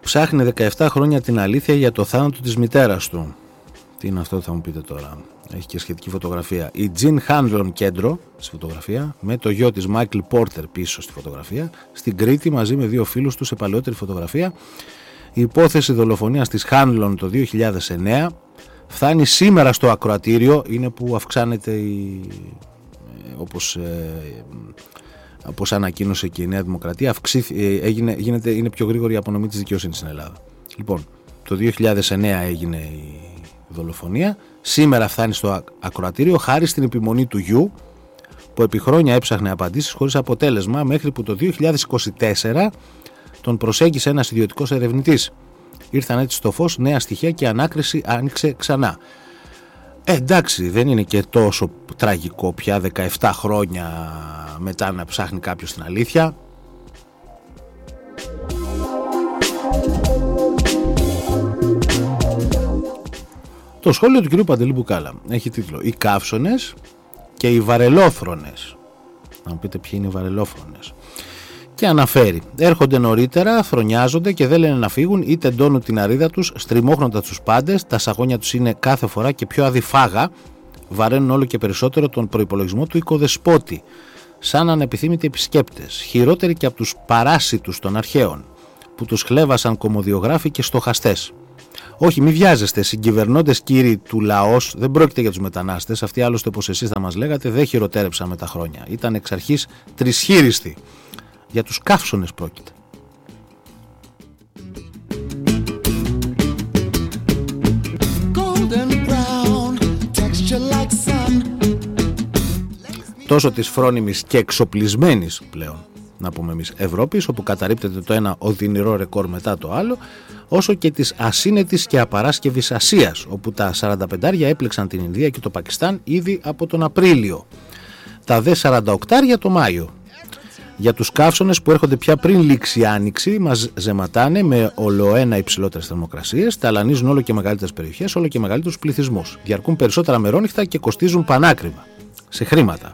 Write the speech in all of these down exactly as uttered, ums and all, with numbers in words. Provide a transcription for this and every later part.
ψάχνει δεκαεπτά χρόνια την αλήθεια για το θάνατο της μητέρας του. Τι είναι αυτό, θα μου πείτε τώρα. Έχει και σχετική φωτογραφία. Η Τζιν Χάνλον κέντρο στη φωτογραφία, με το γιο της Μάικλ Πόρτερ πίσω στη φωτογραφία. Στην Κρήτη μαζί με δύο φίλους του σε παλαιότερη φωτογραφία. Η υπόθεση δολοφονίας της Χάνλον το δύο χιλιάδες εννέα φτάνει σήμερα στο ακροατήριο. Είναι που αυξάνεται η, όπως, ε, όπως ανακοίνωσε και η Νέα Δημοκρατία, αυξήθη, έγινε, γίνεται, είναι πιο γρήγορη η απονομή της δικαιοσύνης στην Ελλάδα. Λοιπόν, το δύο χιλιάδες εννέα έγινε η δολοφονία. Σήμερα φτάνει στο ακροατήριο χάρη στην επιμονή του γιου, που επί χρόνια έψαχνε απαντήσεις χωρίς αποτέλεσμα, μέχρι που το δύο χιλιάδες είκοσι τέσσερα τον προσέγγισε ένας ιδιωτικός ερευνητής. Ήρθαν έτσι στο φως νέα στοιχεία και η ανάκριση άνοιξε ξανά. Ε, εντάξει, δεν είναι και τόσο τραγικό πια δεκαεπτά χρόνια μετά να ψάχνει κάποιος την αλήθεια. Το σχόλιο του κ. Παντελή Μπουκάλα έχει τίτλο «Οι καύσονες και οι βαρελόφρονες». Να μου πείτε ποιοι είναι οι βαρελόφρονες. Και αναφέρει: έρχονται νωρίτερα, θρονιάζονται και δεν λένε να φύγουν ή τεντώνουν την αρίδα τους, στριμώχνοντας τους πάντες, τα σαγόνια τους είναι κάθε φορά και πιο αδιφάγα, βαραίνουν όλο και περισσότερο τον προϋπολογισμό του οικοδεσπότη, σαν ανεπιθύμητοι επισκέπτες, χειρότεροι και από τους παράσιτους των αρχαίων, που τους χλέβασαν κομμωδιογράφοι και στοχαστές. Όχι, μη βιάζεστε, συγκυβερνώντες κύριοι του λαός, δεν πρόκειται για τους μετανάστες, αυτοί άλλωστε όπως εσείς θα μας λέγατε δεν χειροτέρεψαν με τα χρόνια, ήταν εξ αρχής τρισχύριστοι. Για τους καύσονες πρόκειται. Τόσο της φρόνιμης και εξοπλισμένης πλέον, να πούμε εμείς, Ευρώπης, όπου καταρρίπτεται το ένα οδυνηρό ρεκόρ μετά το άλλο, όσο και της ασύνετης και απαράσκευης Ασίας, όπου τα σαρανταπεντάρια έπλεξαν την Ινδία και το Πακιστάν ήδη από τον Απρίλιο, τα δε σαρανταοκτάρια το Μάιο. Για τους καύσονες που έρχονται πια πριν λήξει η άνοιξη, μας ζεματάνε με ολοένα υψηλότερες θερμοκρασίες, ταλανίζουν όλο και μεγαλύτερες περιοχές, όλο και μεγαλύτερους πληθυσμούς, διαρκούν περισσότερα μερόνυχτα και κοστίζουν πανάκριβα σε χρήματα,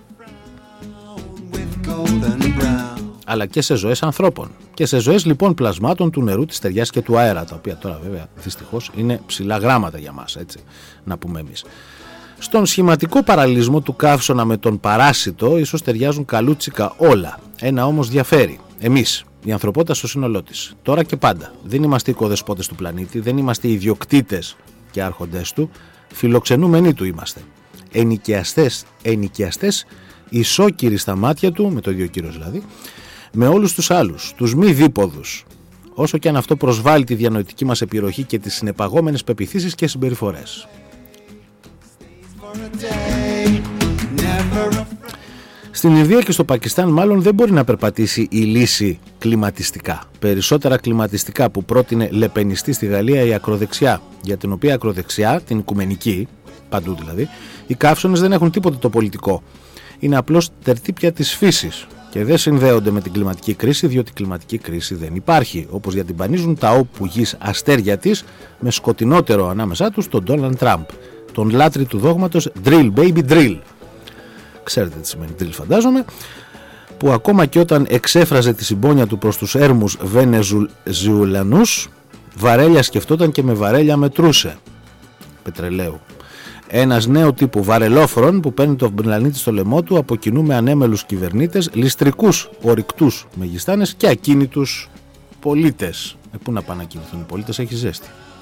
αλλά και σε ζωές ανθρώπων και σε ζωές λοιπόν πλασμάτων του νερού, της στεριάς και του αέρα, τα οποία τώρα βέβαια δυστυχώς είναι ψηλά γράμματα για μας, έτσι να πούμε εμείς. Στον σχηματικό παραλληλισμό του καύσωνα με τον παράσιτο ίσως ταιριάζουν καλούτσικα όλα. Ένα όμως διαφέρει. Εμείς, η ανθρωπότητα στο σύνολό της, τώρα και πάντα, δεν είμαστε οικοδεσπότες του πλανήτη, δεν είμαστε ιδιοκτήτες και άρχοντες του, φιλοξενούμενοι του είμαστε. Ενοικιαστές, ενοικιαστές, ισόκυροι στα μάτια του, με το ίδιο κύριος δηλαδή, με όλους τους άλλους, τους μη δίποδους, όσο και αν αυτό προσβάλλει τη διανοητική μας επιρροχή και τις συνεπαγόμενες πεποιθήσεις και συμπεριφορές. Στην Ινδία και στο Πακιστάν μάλλον δεν μπορεί να περπατήσει η λύση κλιματιστικά. Περισσότερα κλιματιστικά που πρότεινε λεπενιστή στη Γαλλία η ακροδεξιά, για την οποία ακροδεξιά, την οικουμενική, παντού δηλαδή, οι καύσονες δεν έχουν τίποτα το πολιτικό. Είναι απλώς τερτύπια της φύσης και δεν συνδέονται με την κλιματική κρίση, διότι η κλιματική κρίση δεν υπάρχει, όπως διατυμπανίζουν τα όπου γης αστέρια της, με σκοτεινότερο ανάμεσά τους τον Ντόναλντ Τραμπ, τον λάτρη του δόγματος drill baby drill. Ξέρετε τι σημαίνει drill, φαντάζομαι, που ακόμα και όταν εξέφραζε τη συμπόνια του προς τους έρμους Βενεζουελανούς, βαρέλια σκεφτόταν και με βαρέλια μετρούσε. Πετρελαίου. Ένας νέο τύπου βαρελόφρον που παίρνει τον πλανήτη στο λαιμό του από κοινού με ανέμελους κυβερνήτες, ληστρικούς, ορυκτούς μεγιστάνες και ακίνητους πολίτες. Ε, πού να πάνε να κινηθούν οι πολίτες, έχει ζέστη.